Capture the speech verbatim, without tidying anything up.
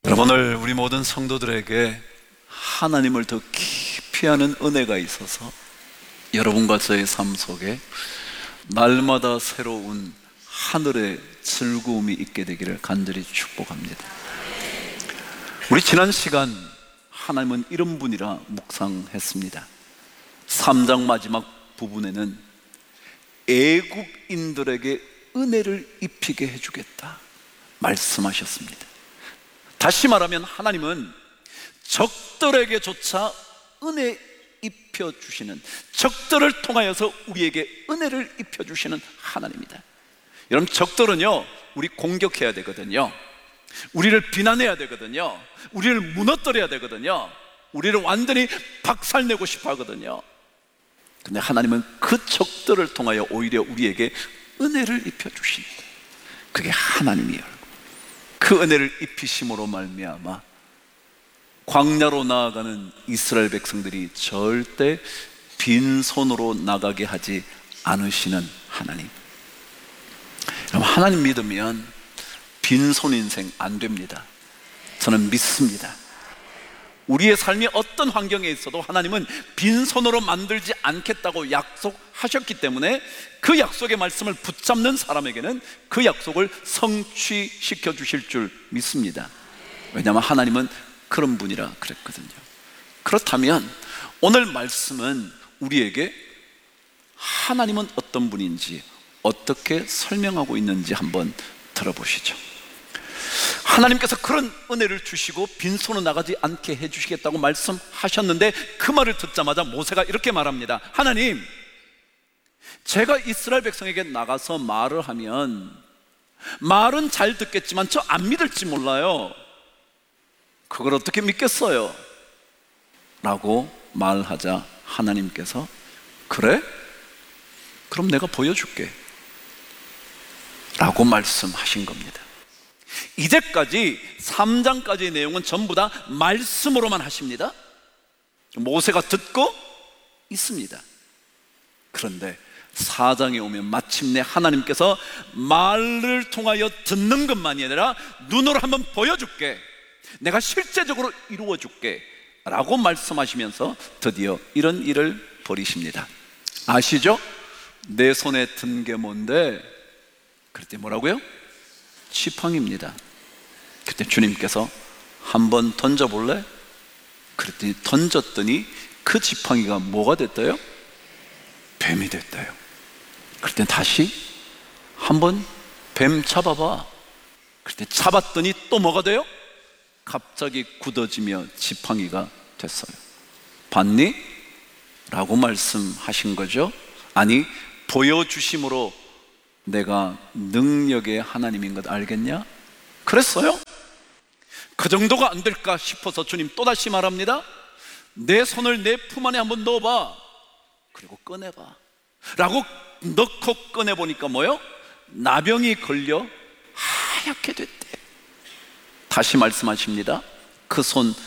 여러분, 오늘 우리 모든 성도들에게 하나님을 더 깊이 아는 은혜가 있어서 여러분과 저의 삶 속에 날마다 새로운 하늘의 즐거움이 있게 되기를 간절히 축복합니다. 우리 지난 시간 하나님은 이런 분이라 묵상했습니다. 삼 장 마지막 부분에는 애국인들에게 은혜를 입히게 해주겠다 말씀하셨습니다. 다시 말하면 하나님은 적들에게조차 은혜 입혀주시는, 적들을 통하여서 우리에게 은혜를 입혀주시는 하나님이다. 여러분, 적들은요 우리 공격해야 되거든요, 우리를 비난해야 되거든요, 우리를 무너뜨려야 되거든요, 우리를 완전히 박살내고 싶어 하거든요. 근데 하나님은 그 적들을 통하여 오히려 우리에게 은혜를 입혀주신다. 그게 하나님이에요. 그 은혜를 입히심으로 말미암아 광야로 나아가는 이스라엘 백성들이 절대 빈손으로 나가게 하지 않으시는 하나님. 하나님 믿으면 빈손 인생 안 됩니다. 저는 믿습니다. 우리의 삶이 어떤 환경에 있어도 하나님은 빈손으로 만들지 않겠다고 약속하셨기 때문에 그 약속의 말씀을 붙잡는 사람에게는 그 약속을 성취시켜 주실 줄 믿습니다. 왜냐하면 하나님은 그런 분이라 그랬거든요. 그렇다면 오늘 말씀은 우리에게 하나님은 어떤 분인지 어떻게 설명하고 있는지 한번 들어보시죠. 하나님께서 그런 은혜를 주시고 빈손으로 나가지 않게 해주시겠다고 말씀하셨는데 그 말을 듣자마자 모세가 이렇게 말합니다. 하나님, 제가 이스라엘 백성에게 나가서 말을 하면 말은 잘 듣겠지만 저 안 믿을지 몰라요. 그걸 어떻게 믿겠어요? 라고 말하자 하나님께서 그래? 그럼 내가 보여줄게 라고 말씀하신 겁니다. 이제까지 삼 장까지의 내용은 전부 다 말씀으로만 하십니다. 모세가 듣고 있습니다. 그런데 사 장에 오면 마침내 하나님께서 말을 통하여 듣는 것만이 아니라 눈으로 한번 보여줄게, 내가 실제적으로 이루어줄게 라고 말씀하시면서 드디어 이런 일을 벌이십니다. 아시죠? 내 손에 든 게 뭔데? 그때 뭐라고요? 지팡이입니다. 그때 주님께서 한번 던져볼래? 그랬더니 던졌더니 그 지팡이가 뭐가 됐대요? 뱀이 됐대요. 그때 다시 한번 뱀 잡아봐. 그때 잡았더니 또 뭐가 돼요? 갑자기 굳어지며 지팡이가 됐어요. 봤니? 라고 말씀하신 거죠. 아니, 보여주심으로 내가 능력의 하나님인 것 알겠냐? 그랬어요? 그 정도가 안 될까 싶어서 주님 또다시 말합니다. 내 손을 내 품 안에 한번 넣어봐. 그리고 꺼내봐 라고 넣고 꺼내보니까 뭐요? 나병이 걸려 하얗게 됐대. 다시 말씀하십니다. 그 손